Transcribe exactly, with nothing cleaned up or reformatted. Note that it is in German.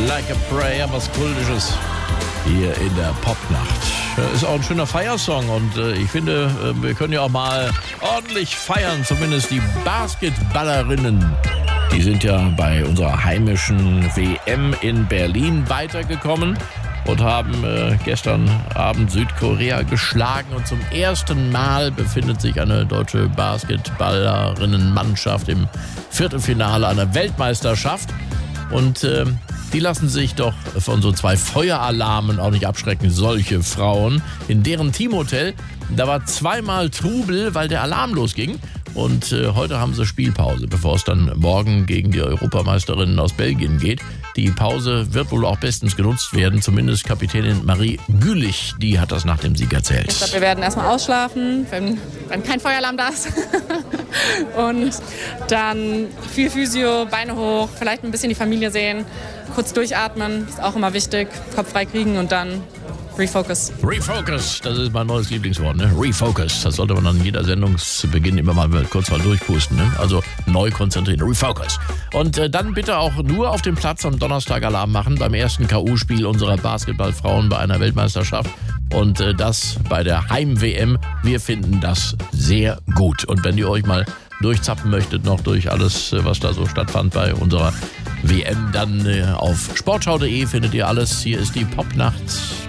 Like a Prayer, was Kultisches hier in der Popnacht. Ist auch ein schöner Feiersong und äh, ich finde, äh, wir können ja auch mal ordentlich feiern, zumindest die Basketballerinnen. Die sind ja bei unserer heimischen W M in Berlin weitergekommen und haben äh, gestern Abend Südkorea geschlagen. Und zum ersten Mal befindet sich eine deutsche Basketballerinnenmannschaft im Viertelfinale einer Weltmeisterschaft. Und äh, die lassen sich doch von so zwei Feueralarmen auch nicht abschrecken, solche Frauen. In deren Teamhotel, da war zweimal Trubel, weil der Alarm losging. Und äh, heute haben sie Spielpause, bevor es dann morgen gegen die Europameisterinnen aus Belgien geht. Die Pause wird wohl auch bestens genutzt werden, zumindest Kapitänin Marie Gülich, die hat das nach dem Sieg erzählt. Ich glaube, wir werden erstmal ausschlafen, wenn, wenn kein Feueralarm da ist. Und dann viel Physio, Beine hoch, vielleicht ein bisschen die Familie sehen, kurz durchatmen, ist auch immer wichtig, Kopf frei kriegen und dann Refocus. Refocus, das ist mein neues Lieblingswort, ne? Refocus, das sollte man an jeder Sendungsbeginn immer mal kurz mal durchpusten, ne? Also neu konzentrieren, Refocus. Und äh, dann bitte auch nur auf dem Platz am Donnerstag Alarm machen beim ersten K O-Spiel unserer Basketballfrauen bei einer Weltmeisterschaft. Und äh, das bei der Heim-W M. Wir finden das sehr gut. Und wenn ihr euch mal durchzappen möchtet, noch durch alles, was da so stattfand bei unserer W M, dann äh, auf sportschau punkt de findet ihr alles. Hier ist die Popnacht.